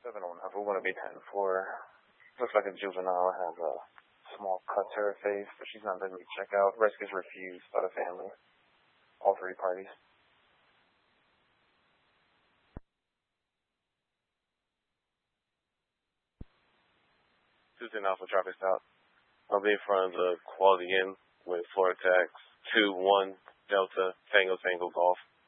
7-1, Alpha 1 be 10-4. Looks like a juvenile has a small cut to her face, but she's not letting me check out. Risk is refused by the family. All three parties. Houston Alpha traffic stop. I'll be in front of the Quality Inn with floor tax 2-1 Delta Tango Golf.